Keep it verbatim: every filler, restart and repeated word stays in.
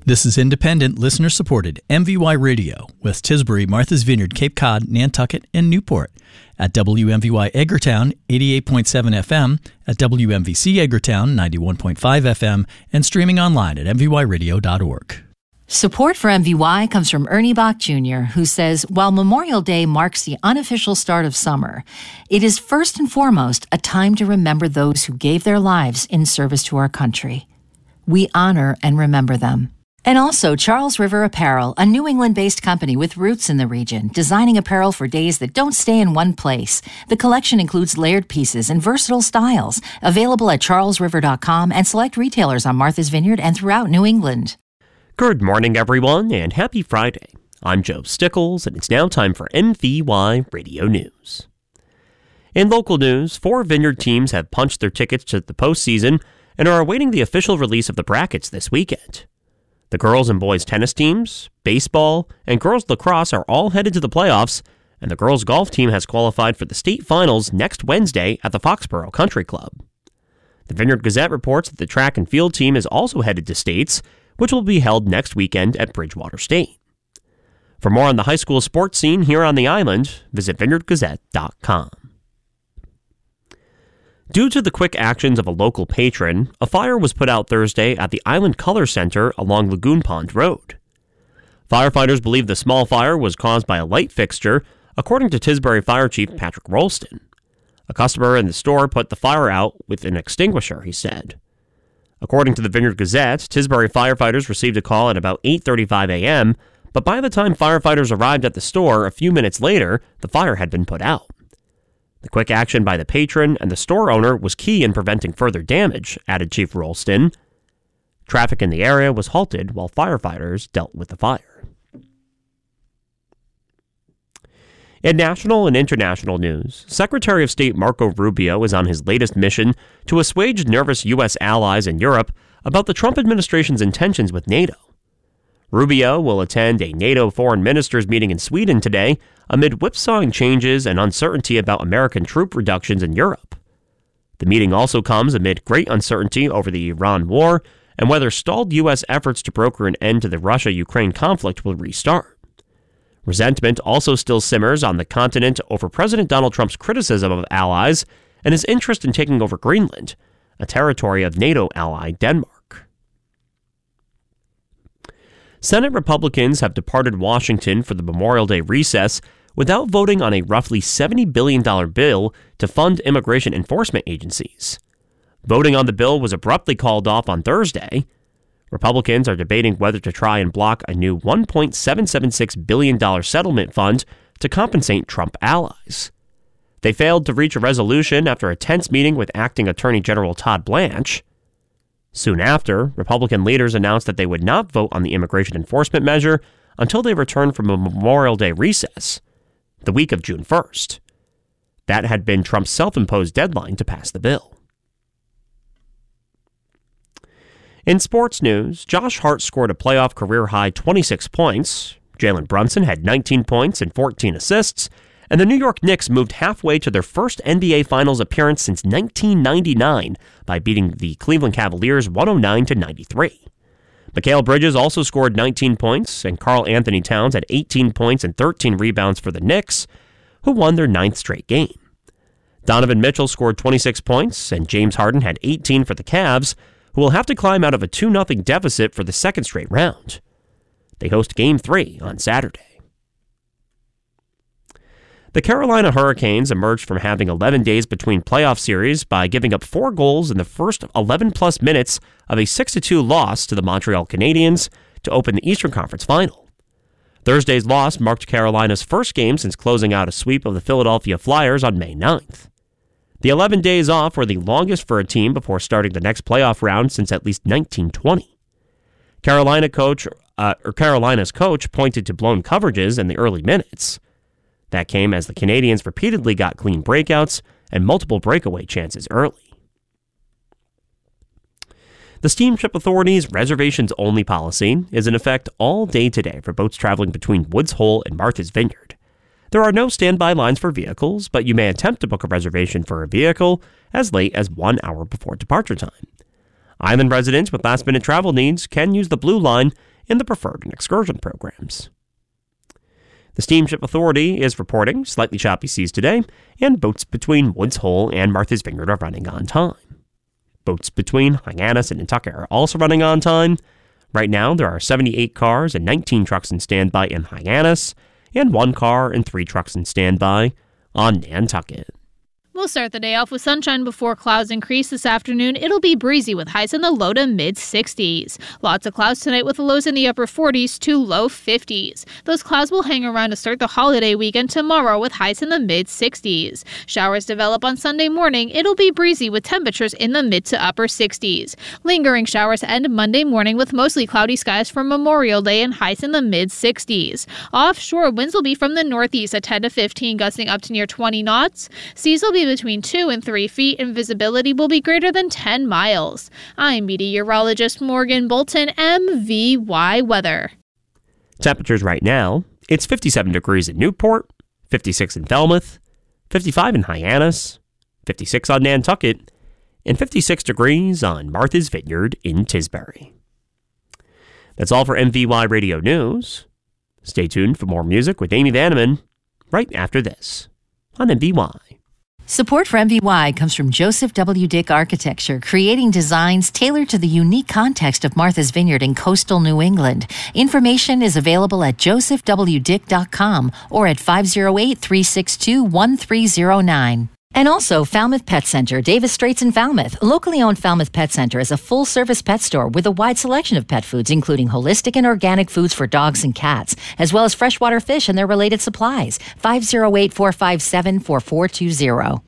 This is independent, listener-supported M V Y Radio, West Tisbury, Martha's Vineyard, Cape Cod, Nantucket, and Newport. At W M V Y Edgartown, eighty-eight point seven F M, at W M V C Edgartown, ninety-one point five F M, and streaming online at m v y radio dot org. Support for M V Y comes from Ernie Bach Junior, who says, while Memorial Day marks the unofficial start of summer, it is first and foremost a time to remember those who gave their lives in service to our country. We honor and remember them. And also Charles River Apparel, a New England-based company with roots in the region, designing apparel for days that don't stay in one place. The collection includes layered pieces and versatile styles, available at charles river dot com and select retailers on Martha's Vineyard and throughout New England. Good morning, everyone, and happy Friday. I'm Joe Stickles, and it's now time for M V Y Radio News. In local news, four Vineyard teams have punched their tickets to the postseason and are awaiting the official release of the brackets this weekend. The girls and boys tennis teams, baseball, and girls lacrosse are all headed to the playoffs, and the girls golf team has qualified for the state finals next Wednesday at the Foxborough Country Club. The Vineyard Gazette reports that the track and field team is also headed to states, which will be held next weekend at Bridgewater State. For more on the high school sports scene here on the island, visit vineyard gazette dot com. Due to the quick actions of a local patron, a fire was put out Thursday at the Island Color Center along Lagoon Pond Road. Firefighters believe the small fire was caused by a light fixture, according to Tisbury Fire Chief Patrick Rolston. A customer in the store put the fire out with an extinguisher, he said. According to the Vineyard Gazette, Tisbury firefighters received a call at about eight thirty-five a.m., but by the time firefighters arrived at the store a few minutes later, the fire had been put out. The quick action by the patron and the store owner was key in preventing further damage, added Chief Rolston. Traffic in the area was halted while firefighters dealt with the fire. In national and international news, Secretary of State Marco Rubio is on his latest mission to assuage nervous U S allies in Europe about the Trump administration's intentions with NATO. Rubio will attend a NATO foreign ministers meeting in Sweden today amid whipsawing changes and uncertainty about American troop reductions in Europe. The meeting also comes amid great uncertainty over the Iran war and whether stalled U S efforts to broker an end to the Russia-Ukraine conflict will restart. Resentment also still simmers on the continent over President Donald Trump's criticism of allies and his interest in taking over Greenland, a territory of NATO ally Denmark. Senate Republicans have departed Washington for the Memorial Day recess without voting on a roughly seventy billion dollars bill to fund immigration enforcement agencies. Voting on the bill was abruptly called off on Thursday. Republicans are debating whether to try and block a new one point seven seven six billion dollars settlement fund to compensate Trump allies. They failed to reach a resolution after a tense meeting with Acting Attorney General Todd Blanche. Soon after, Republican leaders announced that they would not vote on the immigration enforcement measure until they returned from a Memorial Day recess, the week of June first. That had been Trump's self-imposed deadline to pass the bill. In sports news, Josh Hart scored a playoff career-high twenty-six points, Jalen Brunson had nineteen points and fourteen assists, and the New York Knicks moved halfway to their first N B A Finals appearance since nineteen ninety-nine by beating the Cleveland Cavaliers one oh nine to ninety-three. Mikal Bridges also scored nineteen points, and Karl Anthony Towns had eighteen points and thirteen rebounds for the Knicks, who won their ninth straight game. Donovan Mitchell scored twenty-six points, and James Harden had eighteen for the Cavs, who will have to climb out of a two nothing deficit for the second straight round. They host Game three on Saturday. The Carolina Hurricanes emerged from having eleven days between playoff series by giving up four goals in the first eleven-plus minutes of a six to two loss to the Montreal Canadiens to open the Eastern Conference Final. Thursday's loss marked Carolina's first game since closing out a sweep of the Philadelphia Flyers on May ninth. The eleven days off were the longest for a team before starting the next playoff round since at least nineteen twenty. Carolina coach, uh, or Carolina's coach pointed to blown coverages in the early minutes. That came as the Canadiens repeatedly got clean breakouts and multiple breakaway chances early. The Steamship Authority's reservations-only policy is in effect all day today for boats traveling between Woods Hole and Martha's Vineyard. There are no standby lines for vehicles, but you may attempt to book a reservation for a vehicle as late as one hour before departure time. Island residents with last-minute travel needs can use the Blue Line in the preferred and excursion programs. The Steamship Authority is reporting slightly choppy seas today, and boats between Woods Hole and Martha's Vineyard are running on time. Boats between Hyannis and Nantucket are also running on time. Right now, there are seventy-eight cars and nineteen trucks in standby in Hyannis, and one car and three trucks in standby on Nantucket. We'll start the day off with sunshine before clouds increase this afternoon. It'll be breezy with highs in the low to mid sixties. Lots of clouds tonight with lows in the upper forties to low fifties. Those clouds will hang around to start the holiday weekend tomorrow with highs in the mid sixties. Showers develop on Sunday morning. It'll be breezy with temperatures in the mid to upper sixties. Lingering showers end Monday morning with mostly cloudy skies for Memorial Day and highs in the mid sixties. Offshore, winds will be from the northeast at ten to fifteen, gusting up to near twenty knots. Seas will be between two and three feet, and visibility will be greater than ten miles. I'm meteorologist Morgan Bolton, M V Y Weather. Temperatures right now, it's fifty-seven degrees in Newport, fifty-six in Falmouth, fifty-five in Hyannis, fifty-six on Nantucket, and fifty-six degrees on Martha's Vineyard in Tisbury. That's all for M V Y Radio News. Stay tuned for more music with Amy Vanneman right after this on M V Y. Support for M V Y comes from Joseph W. Dick Architecture, creating designs tailored to the unique context of Martha's Vineyard in coastal New England. Information is available at joseph w dick dot com or at five oh eight, three six two, one three oh nine. And also Falmouth Pet Center, Davis Straits in Falmouth. Locally owned Falmouth Pet Center is a full-service pet store with a wide selection of pet foods, including holistic and organic foods for dogs and cats, as well as freshwater fish and their related supplies. five oh eight, four five seven, four four two zero.